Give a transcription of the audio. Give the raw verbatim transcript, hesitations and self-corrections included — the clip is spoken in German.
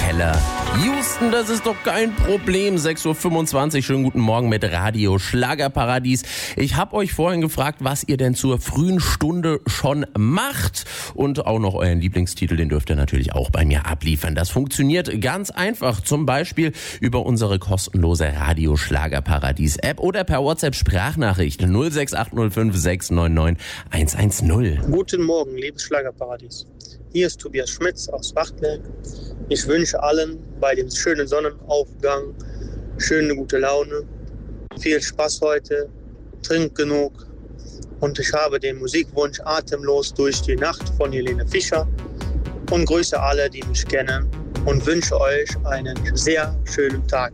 Keller. Houston, das ist doch kein Problem. sechs Uhr fünfundzwanzig, schönen guten Morgen mit Radio Schlagerparadies. Ich habe euch vorhin gefragt, was ihr denn zur frühen Stunde schon macht. Und auch noch euren Lieblingstitel, den dürft ihr natürlich auch bei mir abliefern. Das funktioniert ganz einfach, zum Beispiel über unsere kostenlose Radio Schlagerparadies App oder per WhatsApp-Sprachnachricht null sechs acht null fünf sechs neun neun eins eins null. Guten Morgen, liebes Schlagerparadies. Hier ist Tobias Schmitz aus Wachtberg. Ich wünsche allen bei dem schönen Sonnenaufgang schöne gute Laune, viel Spaß heute, trinkt genug und ich habe den Musikwunsch Atemlos durch die Nacht von Helene Fischer und grüße alle, die mich kennen und wünsche euch einen sehr schönen Tag.